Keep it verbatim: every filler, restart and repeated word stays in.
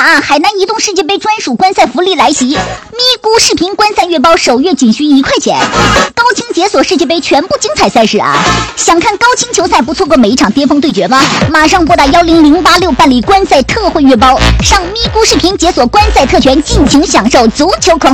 呀，海南移动世界杯专属观赛福利来袭！咪咕视频观赛月包首月仅需一块钱，高清解锁世界杯全部精彩赛事啊！想看高清球赛不错过每一场巅峰对决吗？马上拨打幺零零八六办理观赛特惠月包，上咪咕视频解锁观赛特权，尽情享受足球狂。